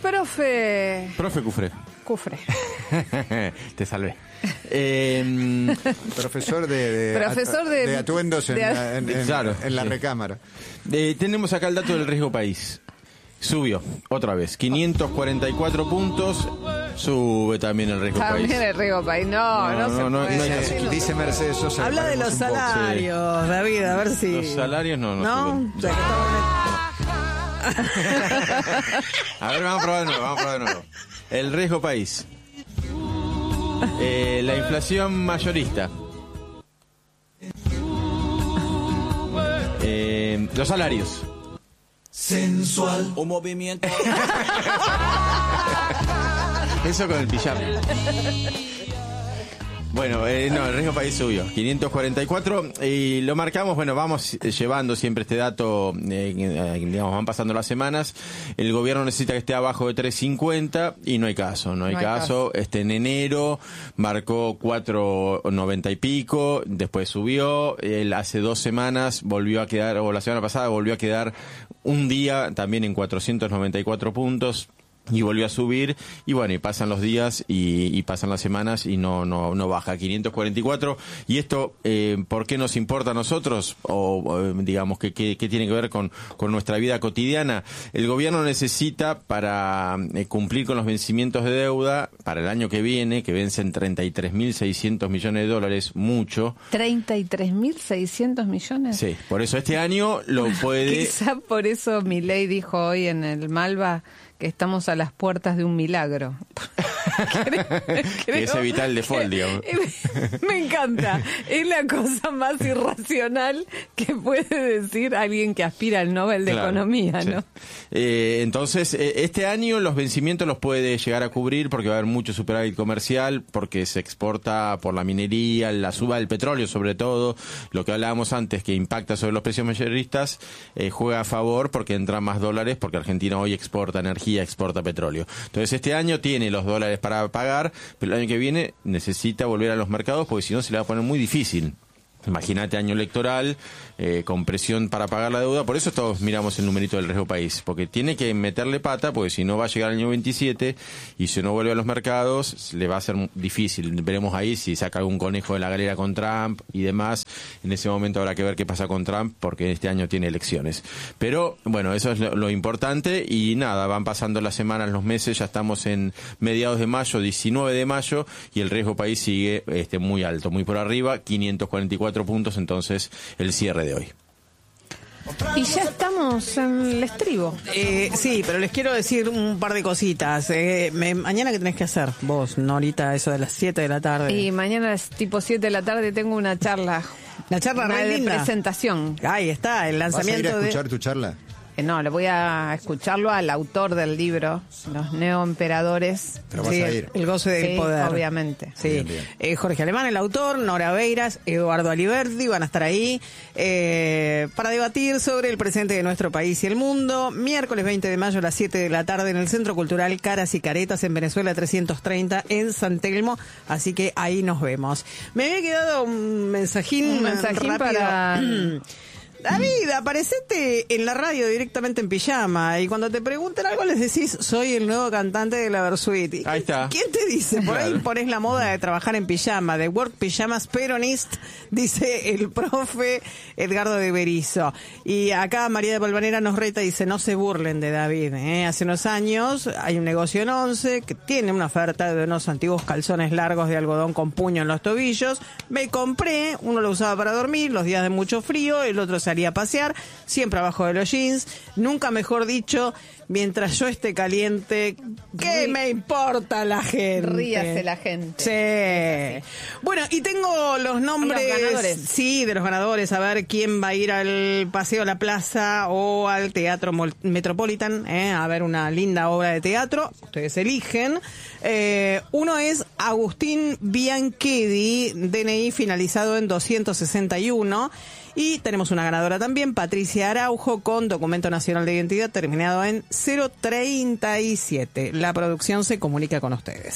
Profe Cufré. Cufré. Te salvé. Profesor de atuendos en la recámara. Tenemos acá el dato del riesgo país. Subió, otra vez, 544 puntos. Sube también el riesgo país. También el riesgo país. No hay, dice Mercedes Sosa. Habla de los salarios, sí. David, a ver si... Los salarios no suben. Ya que a ver, vamos a probar de nuevo. El riesgo país. La inflación mayorista. Los salarios. Sensual. Un movimiento. Eso con el pijama. Bueno, el riesgo país subió, 544, y lo marcamos, vamos llevando siempre este dato, digamos, van pasando las semanas, el gobierno necesita que esté abajo de 350, y no hay caso. En enero marcó 490 y pico, después subió, hace 2 semanas volvió a quedar, o la semana pasada volvió a quedar un día también en 494 puntos, y volvió a subir, y pasan los días y pasan las semanas y no baja, 544. Y esto, ¿por qué nos importa a nosotros? O digamos, ¿qué tiene que ver con nuestra vida cotidiana? El gobierno necesita, para cumplir con los vencimientos de deuda para el año que viene, que vencen 33.600 millones de dólares, mucho. ¿33.600 millones? Sí, por eso este año lo puede... Quizá por eso Milei dijo hoy en el Malva que estamos a las puertas de un milagro. Que es evitar el default, digamos. Me encanta. Es la cosa más irracional que puede decir alguien que aspira al Nobel de Economía, ¿no? Sí. Entonces, este año los vencimientos los puede llegar a cubrir porque va a haber mucho superávit comercial, porque se exporta por la minería, la suba del petróleo sobre todo, lo que hablábamos antes que impacta sobre los precios mayoristas, juega a favor porque entran más dólares, porque Argentina hoy exporta energía, exporta petróleo. Entonces este año tiene los dólares para pagar, pero el año que viene necesita volver a los mercados porque si no se le va a poner muy difícil. Imagínate, año electoral, con presión para pagar la deuda. Por eso todos miramos el numerito del riesgo país, porque tiene que meterle pata, porque si no va a llegar el año 27 y si no vuelve a los mercados le va a ser difícil. Veremos ahí si saca algún conejo de la galera con Trump y demás. En ese momento habrá que ver qué pasa con Trump, porque este año tiene elecciones. Pero eso es lo importante. Y nada, van pasando las semanas, los meses, ya estamos en mediados de mayo, 19 de mayo, y el riesgo país sigue muy alto, muy por arriba, 544 puntos, entonces el cierre de hoy. Y ya estamos en el estribo. Sí, pero les quiero decir un par de cositas. Mañana, ¿qué tenés que hacer vos, Norita, eso de las 7 de la tarde? Y mañana es tipo 7 de la tarde, tengo una charla. ¿La charla de presentación? Ahí está, el lanzamiento. ¿Vas a ir a escuchar tu charla? No, le voy a escucharlo al autor del libro, Los Neoemperadores. Pero vas a ir. El goce del poder. Obviamente. Sí. Bien. Jorge Alemán, el autor, Nora Beiras, Eduardo Aliberti van a estar ahí para debatir sobre el presente de nuestro país y el mundo. Miércoles 20 de mayo a las 7 de la tarde en el Centro Cultural Caras y Caretas en Venezuela 330 en San Telmo. Así que ahí nos vemos. Me había quedado un mensajín rápido. Para... David, aparecete en la radio directamente en pijama y cuando te pregunten algo les decís, soy el nuevo cantante de la Versuit. Ahí está. ¿Quién te dice? Por ahí pones la moda de trabajar en pijama, de work pijamas peronist, dice el profe Edgardo de Berizo. Y acá María de Valvanera nos reta y dice, no se burlen de David. Hace unos años hay un negocio en Once que tiene una oferta de unos antiguos calzones largos de algodón con puño en los tobillos. Me compré, uno lo usaba para dormir, los días de mucho frío, el otro salía a pasear, siempre abajo de los jeans, nunca mejor dicho, mientras yo esté caliente, ¿qué me importa la gente? Ríase la gente. Sí. Bueno, y tengo los nombres, los ganadores. Sí, de los ganadores, a ver quién va a ir al Paseo a la Plaza o al Teatro Metropolitan, a ver una linda obra de teatro, ustedes eligen. Uno es Agustín Bianchedi, DNI finalizado en 261. Y tenemos una ganadora también, Patricia Araujo, con documento nacional de identidad terminado en 037. La producción se comunica con ustedes.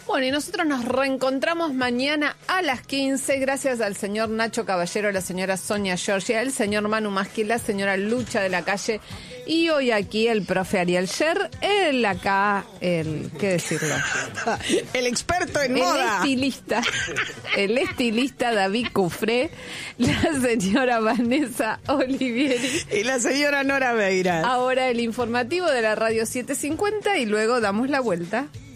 Bueno, y nosotros nos reencontramos mañana a las 15, gracias al señor Nacho Caballero, a la señora Sonia Giorgia, el señor Manu Maschi, la señora Lucha de la Calle, y hoy aquí el profe Ariel Sher, ¿qué decirlo? El experto en moda. El estilista David Cufré, la señora Vanessa Olivieri. Y la señora Nora Beira. Ahora el informativo de la Radio 750 y luego damos la vuelta.